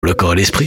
Le corps et l'esprit.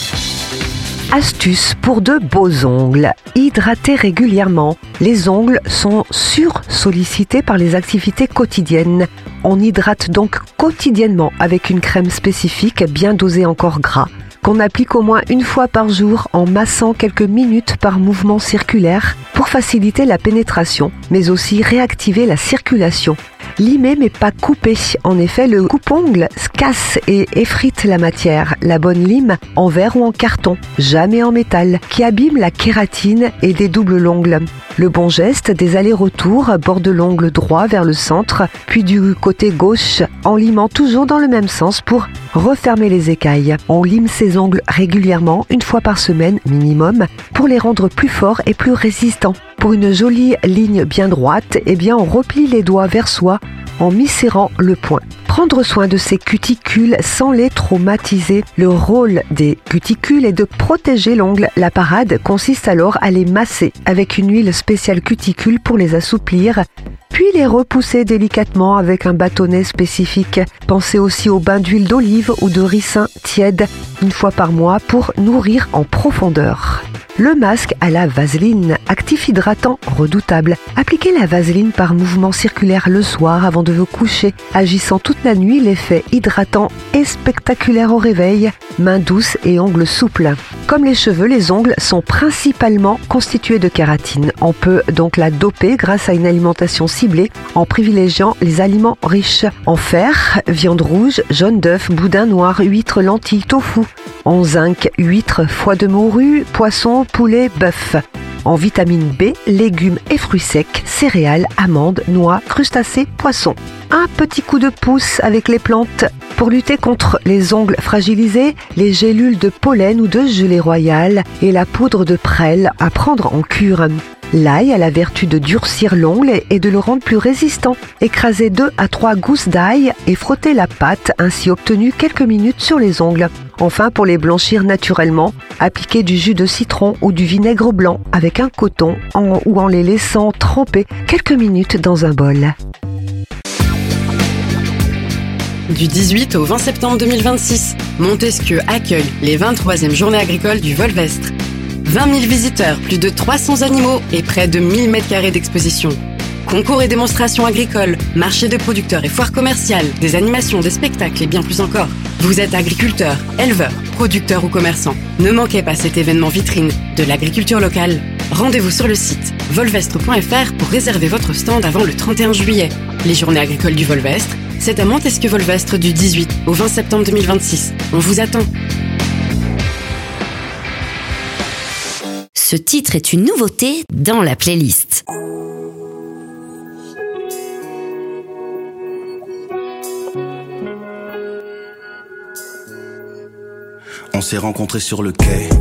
Astuce pour de beaux ongles. Hydrater régulièrement. Les ongles sont sursollicités par les activités quotidiennes. On hydrate donc quotidiennement avec une crème spécifique bien dosée en corps gras, qu'on applique au moins une fois par jour en massant quelques minutes par mouvement circulaire pour faciliter la pénétration, mais aussi réactiver la circulation. Limer mais pas couper. En effet, le coupe-ongle casse et effrite la matière. La bonne lime, en verre ou en carton, jamais en métal, qui abîme la kératine et dédouble l'ongle. Le bon geste, des allers-retours, bord de l'ongle droit vers le centre, puis du côté gauche, en limant toujours dans le même sens pour refermer les écailles. On lime ses ongles régulièrement, une fois par semaine minimum, pour les rendre plus forts et plus résistants. Pour une jolie ligne bien droite, on replie les doigts vers soi en mi-serrant le poing. Prendre soin de ses cuticules sans les traumatiser. Le rôle des cuticules est de protéger l'ongle. La parade consiste alors à les masser avec une huile spéciale cuticule pour les assouplir, puis les repousser délicatement avec un bâtonnet spécifique. Pensez aussi au bain d'huile d'olive ou de ricin tiède une fois par mois pour nourrir en profondeur. Le masque à la vaseline, actif hydratant redoutable. Appliquez la vaseline par mouvement circulaire le soir avant de vous coucher, agissant toute la nuit, l'effet hydratant est spectaculaire au réveil, mains douces et ongles souples. Comme les cheveux, les ongles sont principalement constitués de kératine. On peut donc la doper grâce à une alimentation ciblée en privilégiant les aliments riches en fer, viande rouge, jaune d'œuf, boudin noir, huîtres, lentilles, tofu. En zinc, huîtres, foie de morue, poisson, poulet, bœuf. En vitamine B, légumes et fruits secs, céréales, amandes, noix, crustacés, poissons. Un petit coup de pouce avec les plantes. Pour lutter contre les ongles fragilisés, les gélules de pollen ou de gelée royale et la poudre de prêle à prendre en cure. L'ail a la vertu de durcir l'ongle et de le rendre plus résistant. Écrasez 2 à 3 gousses d'ail et frottez la pâte ainsi obtenue quelques minutes sur les ongles. Enfin, pour les blanchir naturellement, appliquez du jus de citron ou du vinaigre blanc avec un coton ou en les laissant tremper quelques minutes dans un bol. Du 18 au 20 septembre 2026, Montesquieu accueille les 23e Journées agricoles du Volvestre. 20 000 visiteurs, plus de 300 animaux et près de 1000 m² d'exposition. Concours et démonstrations agricoles, marchés de producteurs et foires commerciales, des animations, des spectacles et bien plus encore. Vous êtes agriculteur, éleveur, producteur ou commerçant. Ne manquez pas cet événement vitrine de l'agriculture locale. Rendez-vous sur le site volvestre.fr pour réserver votre stand avant le 31 juillet. Les Journées agricoles du Volvestre, c'est à Montesquieu-Volvestre du 18 au 20 septembre 2026. On vous attend. Ce titre est une nouveauté dans la playlist. On s'est rencontrés sur le quai.